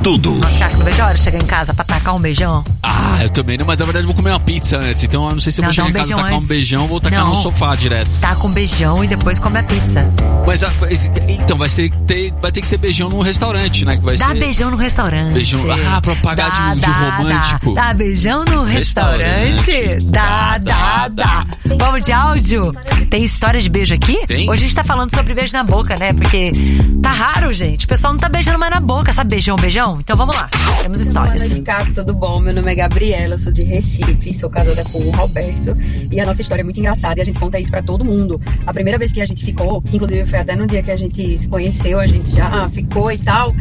tudo. Nossa, cara, não vejo a hora de chegar em casa pra tacar um beijão. Ah, eu também não, mas na verdade eu vou comer uma pizza antes. Então eu não sei se eu vou chegar em casa e tacar um beijão ou vou tacar no sofá direto. Taca um beijão e depois come a pizza. Mas então vai ter que ser beijão num restaurante, né? Que vai ser... beijão no restaurante. Beijão, pra pagar de romântico. Dá beijão no restaurante. Dá. Vamos de áudio? Tem história de beijo aqui? Tem. Hoje a gente tá falando sobre beijo na boca, né? Porque tá raro, gente. O pessoal não tá beijando mais na boca, sabe? Beijão. Então vamos lá. Temos histórias. Boa noite, Caco, tudo bom? Meu nome é Gabriela, eu sou de Recife, sou casada com o Roberto. E a nossa história é muito engraçada e a gente conta isso pra todo mundo. A primeira vez que a gente ficou, inclusive foi até no dia que a gente se conheceu, a gente já ficou e tal.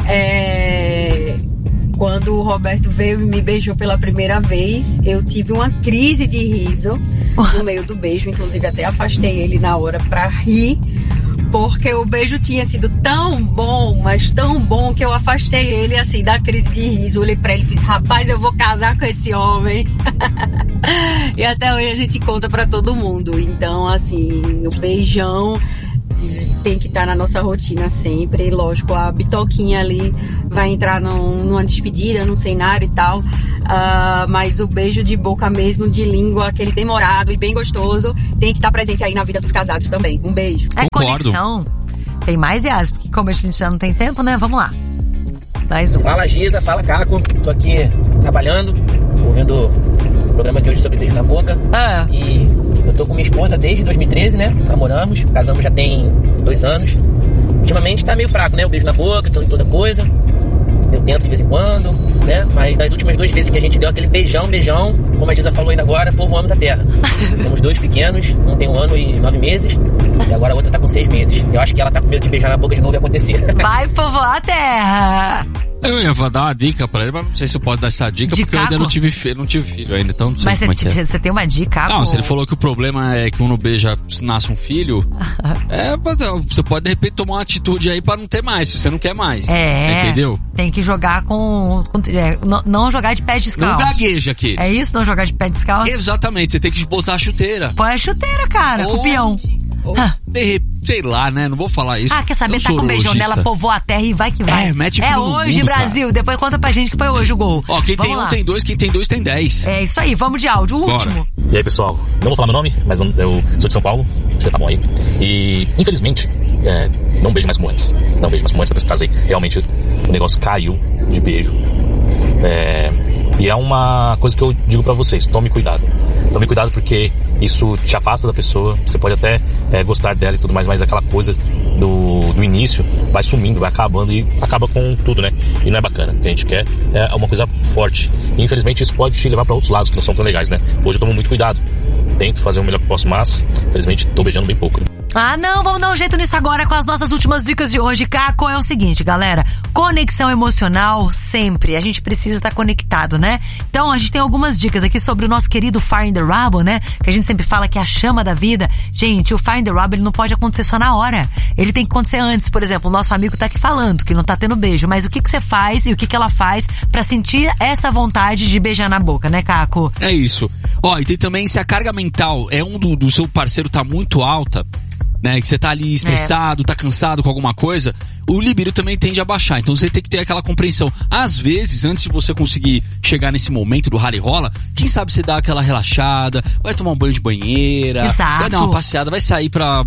Quando o Roberto veio e me beijou pela primeira vez, eu tive uma crise de riso no meio do beijo. Inclusive até afastei ele na hora pra rir, porque o beijo tinha sido tão bom, mas tão bom, que eu afastei ele assim da crise de riso. Olhei pra ele e fiz: rapaz, eu vou casar com esse homem. E até hoje a gente conta pra todo mundo. Então, assim, o beijão tem que estar na nossa rotina sempre. E lógico, a bitoquinha ali vai entrar numa despedida, num cenário e tal. Mas o beijo de boca mesmo, de língua, aquele demorado e bem gostoso, tem que estar presente aí na vida dos casados também. Um beijo. Concordo. Conexão. Tem mais, Yas, porque como a gente já não tem tempo, né? Vamos lá. Mais um. Fala, Giza, fala, Caco. Tô aqui trabalhando, ouvindo o programa de hoje sobre beijo na boca. E eu tô com minha esposa desde 2013, né? Namoramos, casamos já tem 2 anos. Ultimamente tá meio fraco, né? O beijo na boca, toda coisa. Eu tento de vez em quando, né? Mas nas últimas 2 vezes que a gente deu aquele beijão, como a Giza falou ainda agora, povoamos a terra. Temos 2 pequenos, um tem 1 ano e 9 meses, e agora a outra tá com 6 meses. Eu acho que ela tá com medo de beijar na boca de novo e acontecer. Vai povoar a terra! Eu ia dar uma dica pra ele, mas não sei se eu posso dar essa dica, porque eu ainda não tive filho ainda, então não sei como é que é. Mas você tem uma dica? Não, se ele falou que o problema é que quando beija, nasce um filho, você pode de repente tomar uma atitude aí pra não ter mais, se você não quer mais. Entendeu? Tem que jogar não jogar de pé descalço. Não gagueja aqui. É isso? Não jogar de pé descalço? Exatamente, você tem que botar a chuteira. Põe a chuteira, cara, com o peão. De repente, sei lá, né? Não vou falar isso. Quer saber? Tá com um beijão dela, povoa a terra e vai que vai. Mete hoje, mundo, Brasil. Cara. Depois conta pra gente que foi hoje o gol. Quem tem um tem 2, quem tem 2 tem 10. É isso aí, vamos de áudio, o último. E aí, pessoal, não vou falar meu nome, mas eu sou de São Paulo, você tá bom aí. E, infelizmente, não beijo mais como antes. Não beijo mais como antes, depois que casei. Realmente, o negócio caiu de beijo. E é uma coisa que eu digo pra vocês: tome cuidado. Tome cuidado, porque isso te afasta da pessoa. Você pode até gostar dela e tudo mais, mas aquela coisa do início vai sumindo, vai acabando e acaba com tudo, né? E não é bacana. O que a gente quer é uma coisa forte. E infelizmente isso pode te levar pra outros lados que não são tão legais, né? Hoje eu tomo muito cuidado. Tento fazer o melhor que posso, mas infelizmente tô beijando bem pouco. Não, vamos dar um jeito nisso agora com as nossas últimas dicas de hoje. Caco, é o seguinte, galera, conexão emocional sempre, a gente precisa estar conectado, né? Então a gente tem algumas dicas aqui sobre o nosso querido Fire in the Rubble, né? Que a gente sempre fala que é a chama da vida. Gente, o Fire in the Rubble, ele não pode acontecer só na hora, ele tem que acontecer antes. Por exemplo, o nosso amigo tá aqui falando que não tá tendo beijo, mas o que você faz e o que ela faz pra sentir essa vontade de beijar na boca, né, Caco? É isso. E tem também, se a carga mental é do seu parceiro tá muito alta, né, que você tá ali estressado, tá cansado com alguma coisa, o libido também tende a baixar. Então você tem que ter aquela compreensão. Às vezes, antes de você conseguir chegar nesse momento do rally rola, quem sabe você dá aquela relaxada, vai tomar um banho de banheira, vai dar uma passeada, vai sair pra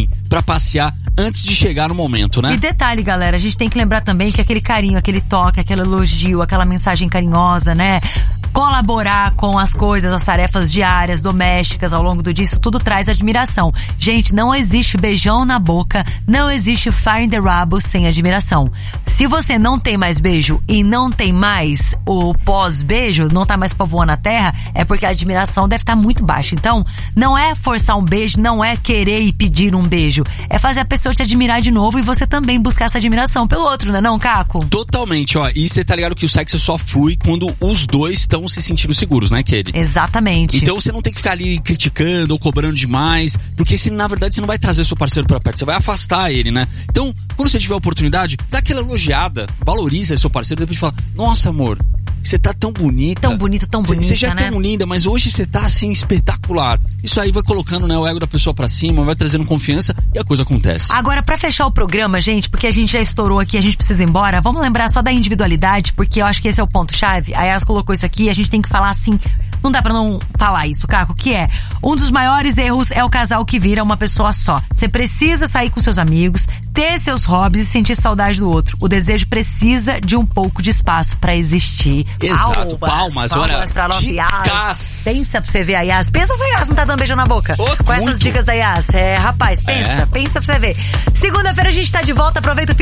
passear antes de chegar no momento, né? E detalhe, galera, a gente tem que lembrar também que aquele carinho, aquele toque, aquele elogio, aquela mensagem carinhosa, né? Colaborar com as coisas, as tarefas diárias, domésticas ao longo do dia, isso tudo traz admiração. Gente, não existe beijão na boca, não existe Fire in the Rubble sem admiração. Se você não tem mais beijo e não tem mais o pós-beijo, não tá mais povoando a terra, é porque a admiração deve estar muito baixa. Então, não é forçar um beijo, não é querer e pedir um beijo, é fazer a pessoa te admirar de novo e você também buscar essa admiração pelo outro, né não, Caco? Totalmente, e você tá ligado que o sexo só flui quando os dois estão se sentindo seguros, né, Kelly? Exatamente. Então você não tem que ficar ali criticando ou cobrando demais, porque na verdade você não vai trazer seu parceiro pra perto, você vai afastar ele, né? Então, quando você tiver a oportunidade, dá aquela elogiada, valoriza seu parceiro, depois fala: nossa, amor, Você tá tão bonita. Tão bonito, tão bonita, Você já é né? tão linda, mas hoje você tá assim, espetacular. Isso aí vai colocando, né, o ego da pessoa pra cima, vai trazendo confiança e a coisa acontece. Agora, pra fechar o programa, gente, porque a gente já estourou aqui, a gente precisa ir embora, vamos lembrar só da individualidade, porque eu acho que esse é o ponto-chave. A Yas colocou isso aqui, a gente tem que falar assim, não dá pra não falar isso, Caco, que é, um dos maiores erros é o casal que vira uma pessoa só. Você precisa sair com seus amigos, ter seus hobbies e sentir saudade do outro. O desejo precisa de um pouco de espaço pra existir. Exato, palmas olha, pra nossa dicas. Yas. Pensa pra você ver a Yas. Pensa se a Yas não tá dando beijo na boca. Com essas muito. dicas da Yas. Rapaz, pensa pra você ver. Segunda-feira a gente tá de volta, aproveita o